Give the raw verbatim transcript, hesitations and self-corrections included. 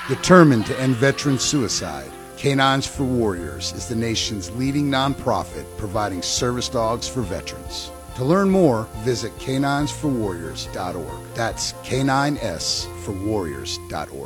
Determined to end veteran suicide, Canines for Warriors is the nation's leading nonprofit providing service dogs for veterans. To learn more, visit canines for warriors dot org. That's K nine S for warriors dot org.